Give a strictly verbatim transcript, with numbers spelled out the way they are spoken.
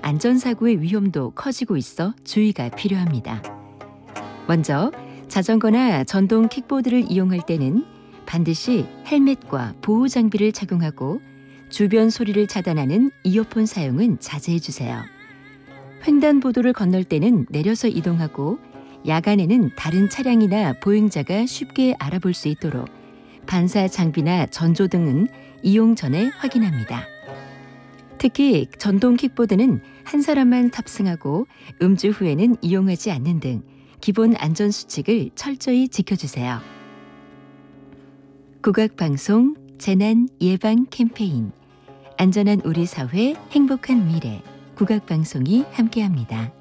안전사고의 위험도 커지고 있어 주의가 필요합니다. 먼저 자전거나 전동 킥보드를 이용할 때는 반드시 헬멧과 보호 장비를 착용하고 주변 소리를 차단하는 이어폰 사용은 자제해 주세요. 횡단보도를 건널 때는 내려서 이동하고 야간에는 다른 차량이나 보행자가 쉽게 알아볼 수 있도록 반사 장비나 전조등은 이용 전에 확인합니다. 특히 전동 킥보드는 한 사람만 탑승하고 음주 후에는 이용하지 않는 등 기본 안전수칙을 철저히 지켜주세요. 국악방송 재난 예방 캠페인 안전한 우리 사회 행복한 미래 국악방송이 함께합니다.